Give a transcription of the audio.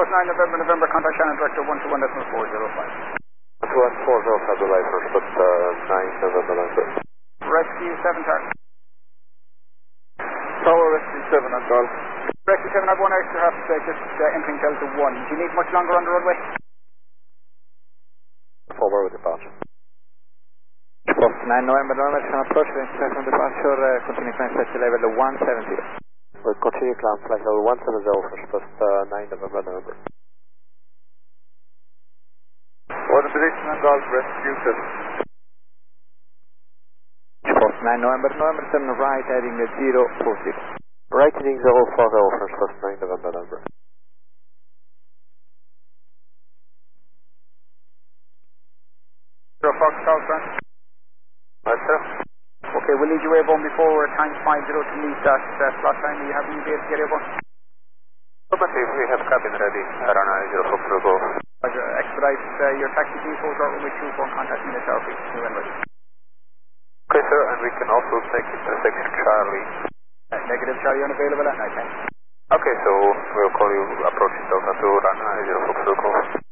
9 November, contact Shannon Director 121.405. 140 February first, but 9 November. Rescue 7 target. Tower Rescue 7 on call. Rescue 7, I have one extra half just entering Delta 1. Do you need much longer on the runway? Forward with departure. Post 9 November, Sean approach, international departure, continue climb flight level 170. We'll continue climb flight level 170 first, post 9 November. Order prediction on Golf Rescue 7. Post 9 November, 7 right heading 040. Right heading 040 first, post 9 November. Fox Golf, sir. Right, sir. Okay, we'll lead you airborne before time 50 to meet that slot time. Are you happy to be able to get airborne? Affirmative, we have cabin ready. Runway 040 go. Roger, expedite your taxi depot, runway 24, contact me at South East November. Okay, sir, and we can also take intersection Charlie. Negative, Charlie, unavailable at night time. Okay, so we'll call you approaching Delta 2, runway 040 go.